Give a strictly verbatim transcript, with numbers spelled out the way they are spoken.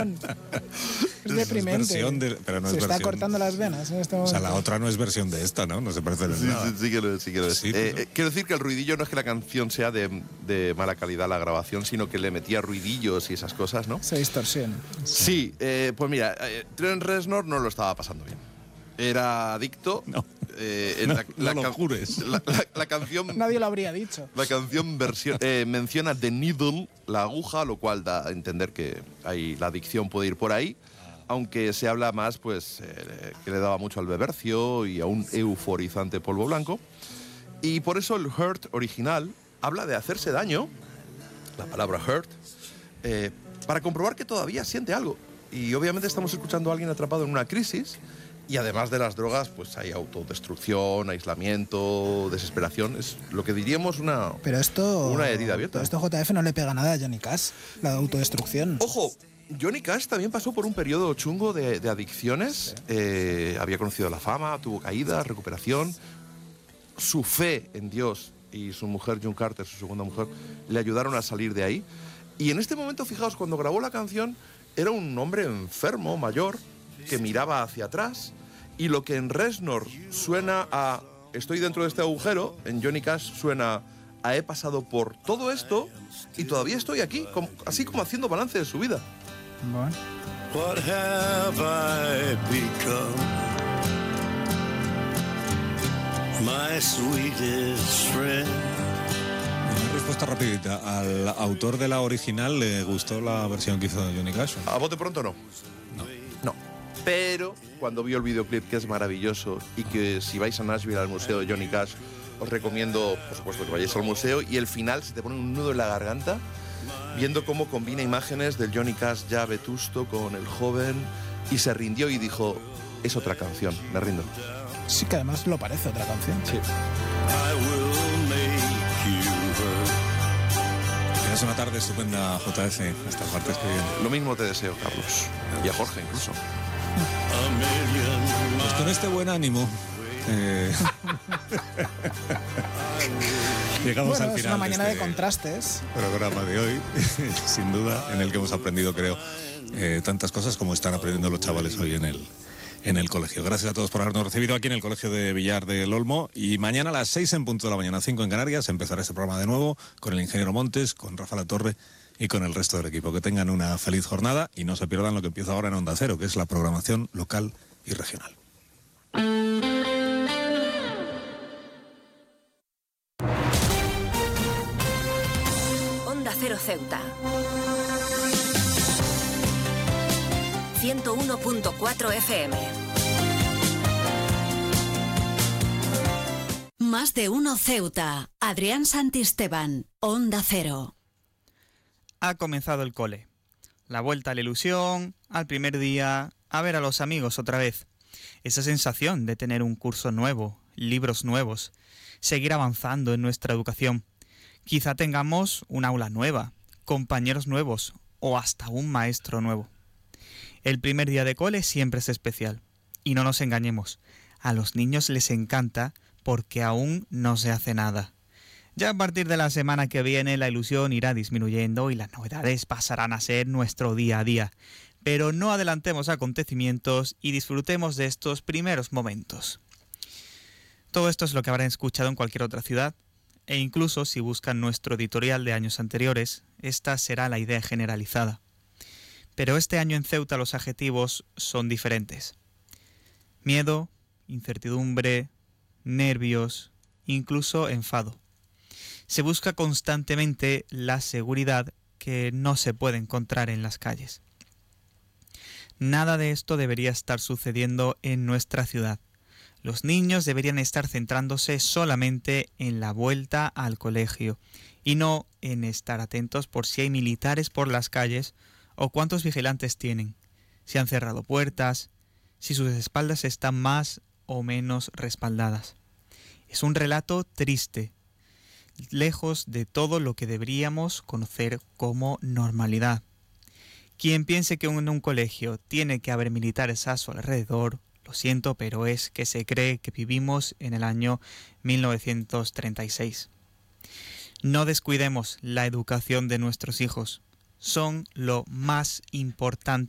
versión. Es deprimente. Es versión de, pero no se es está versión, cortando las venas en este o momento. sea, la otra no es versión de esta, ¿no? No se parece en Sí, nada. sí, sí que lo es, sí que lo es. Sí, Eh, pero- eh, quiero decir que el ruidillo no es que la canción sea de, de mala calidad la grabación, sino que le metía ruidillos y esas cosas, ¿no? Se distorsiona. Sí, eh, pues mira, eh, Trent Reznor no lo estaba pasando bien. Era adicto. No. Eh, en No, la, no la lo can- jures. La, la- la canción, Nadie lo habría dicho. la canción versión, eh, menciona The Needle, la aguja, lo cual da a entender que ahí la adicción puede ir por ahí. Aunque se habla más, pues, eh, que le daba mucho al bebercio y a un euforizante polvo blanco. Y por eso el Hurt original habla de hacerse daño, la palabra hurt, eh, para comprobar que todavía siente algo. Y obviamente estamos escuchando a alguien atrapado en una crisis. Y además de las drogas, pues hay autodestrucción, aislamiento, desesperación. Es lo que diríamos una, Pero esto... una herida abierta. Pero esto J F no le pega nada a Johnny Cash, la autodestrucción. Ojo, Johnny Cash también pasó por un periodo chungo de, de adicciones. Eh, había conocido la fama, tuvo caídas, recuperación. Su fe en Dios y su mujer, June Carter, su segunda mujer, le ayudaron a salir de ahí. Y en este momento, fijaos, cuando grabó la canción, era un hombre enfermo, mayor, que miraba hacia atrás. Y lo que en Reznor suena a estoy dentro de este agujero, en Johnny Cash suena a he pasado por todo esto y todavía estoy aquí, como- así como haciendo balance de su vida. Bueno. What have I become? My sweetest friend. Una respuesta rapidita. ¿Al autor de la original le gustó la versión que hizo de Johnny Cash? A bote pronto no. No. No. Pero cuando vio el videoclip, que es maravilloso, y que si vais a Nashville al museo de Johnny Cash, os recomiendo, por supuesto, que vayáis al museo, y el final se te pone un nudo en la garganta, viendo cómo combina imágenes del Johnny Cash ya vetusto con el joven, y se rindió y dijo, es otra canción, me rindo. Sí que además lo parece otra canción. Sí. I will make you hurt. Tienes una tarde estupenda, J F, hasta el martes que viene. Lo mismo te deseo, Carlos. Y a Jorge, incluso. A million Pues con este buen ánimo eh, llegamos Bueno, al es final una mañana de, este contrastes. programa de hoy, sin duda, en el que hemos aprendido, creo, eh, tantas cosas como están aprendiendo los chavales hoy en el, en el colegio. Gracias a todos por habernos recibido aquí en el Colegio de Villar del Olmo, y mañana a las seis en punto de la mañana, cinco en Canarias, empezará este programa de nuevo con el ingeniero Montes, con Rafa La Torre y con el resto del equipo. Que tengan una feliz jornada y no se pierdan lo que empieza ahora en Onda Cero, que es la programación local y regional. Onda Cero Ceuta. ciento uno punto cuatro F M. Más de uno Ceuta. Adrián Santisteban, Onda Cero. Ha comenzado el cole. La vuelta a la ilusión, al primer día, a ver a los amigos otra vez. Esa sensación de tener un curso nuevo, libros nuevos, seguir avanzando en nuestra educación. Quizá tengamos un aula nueva, compañeros nuevos o hasta un maestro nuevo. El primer día de cole siempre es especial. Y no nos engañemos, a los niños les encanta porque aún no se hace nada. Ya a partir de la semana que viene la ilusión irá disminuyendo y las novedades pasarán a ser nuestro día a día. Pero no adelantemos acontecimientos y disfrutemos de estos primeros momentos. Todo esto es lo que habrán escuchado en cualquier otra ciudad, e incluso si buscan nuestro editorial de años anteriores, esta será la idea generalizada. Pero este año en Ceuta los adjetivos son diferentes. Miedo, incertidumbre, nervios, incluso enfado. Se busca constantemente la seguridad que no se puede encontrar en las calles. Nada de esto debería estar sucediendo en nuestra ciudad. Los niños deberían estar centrándose solamente en la vuelta al colegio y no en estar atentos por si hay militares por las calles o cuántos vigilantes tienen, si han cerrado puertas, si sus espaldas están más o menos respaldadas. Es un relato triste, lejos de todo lo que deberíamos conocer como normalidad. Quien piense que en un colegio tiene que haber militares a su alrededor, lo siento, pero es que se cree que vivimos en el año mil novecientos treinta y seis. No descuidemos la educación de nuestros hijos. Son lo más importante